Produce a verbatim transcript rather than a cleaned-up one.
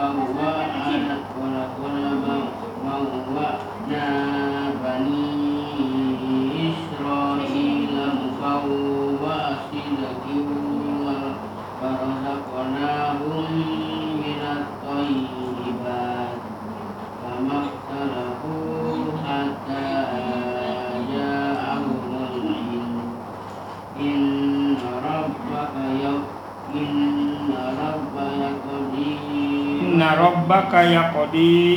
بوأنا بوأنا بني إسرائيل مبوأ صدق ورزقناهم من الطيبات فما اختلفوا حتى جاءهم العلم إن ربك إن ربك يقضي Inna rabbaka yaqdi